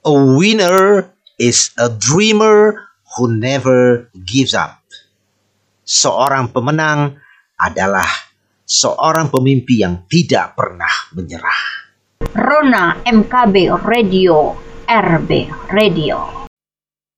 A winner is a dreamer who never gives up. Seorang pemenang adalah seorang pemimpi yang tidak pernah menyerah. Rona MKB Radio, RB Radio.